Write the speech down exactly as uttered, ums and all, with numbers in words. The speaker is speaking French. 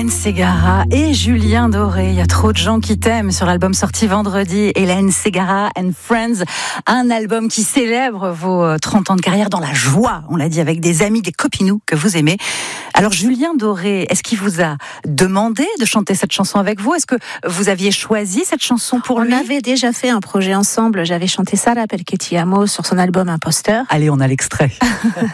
Hélène Ségara et Julien Doré. Il y a trop de gens qui t'aiment sur l'album sorti vendredi. Hélène Ségara and Friends, un album qui célèbre vos trente ans de carrière dans la joie, on l'a dit, avec des amis, des copinous que vous aimez. Alors Julien Doré, est-ce qu'il vous a demandé de chanter cette chanson avec vous ? Est-ce que vous aviez choisi cette chanson pour on lui ? On avait déjà fait un projet ensemble. J'avais chanté Sara Perché ti amo sur son album Imposteur. Allez, on a l'extrait.